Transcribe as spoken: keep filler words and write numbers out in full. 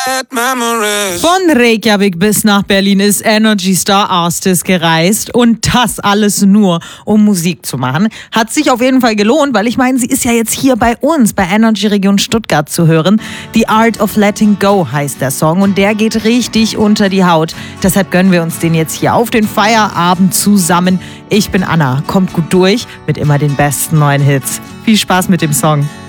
Von Reykjavik bis nach Berlin ist Energy Star Arstis gereist und das alles nur, um Musik zu machen. Hat sich auf jeden Fall gelohnt, weil ich meine, sie ist ja jetzt hier bei uns, bei Energy Region Stuttgart zu hören. The Art of Letting Go heißt der Song und der geht richtig unter die Haut. Deshalb gönnen wir uns den jetzt hier auf den Feierabend zusammen. Ich bin Anna, kommt gut durch mit immer den besten neuen Hits. Viel Spaß mit dem Song.